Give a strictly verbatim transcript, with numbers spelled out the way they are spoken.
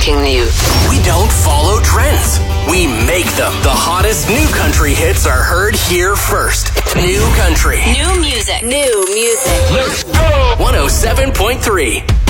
breaking news. We don't follow trends. We make them. The hottest new country hits are heard here first. New country. New music. New music. Let's go. one oh seven point three.